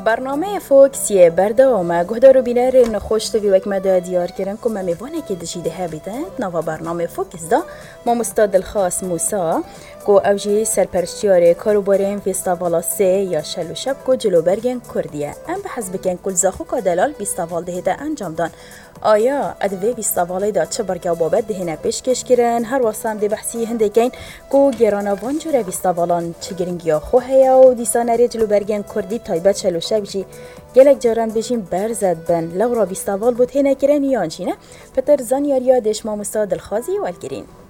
برنامه فوکسیه بردوامه گهدارو بینر نخوشت وی وک مده دیار کرن که میوانه که دشیده ها بیتند نوا برنامه فوکس دا ما مستاد الخاص موسا که اوجی سرپرشتیار کاروبارین فیستاوالا سه یا شلو شب که جلو برگن کردیه ام به حسب کن کل زاخو که دلال بیستاوال دهیده انجام دان آیا ادوی بیستاوالی دا چه برگه و بابت دهینه پیشکش کرن هر واسم دی بحثی هنده کن که گرانوان جوره بیستاوالان چه گرنگی خواه و دیسانه جلو برگن کردی تایبت شلو شب جی گلک جاران بشین برزد بن لورا بیستاوال بود هنه کرن یانشینه پتر زن یاریا دشما مستاد الخازی والگرین